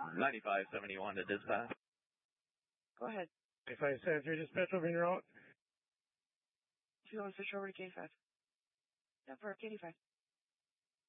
9571 to dispatch. Go ahead. 9573 dispatch, over in your route. 2 switch over to K5. Yeah, for K5.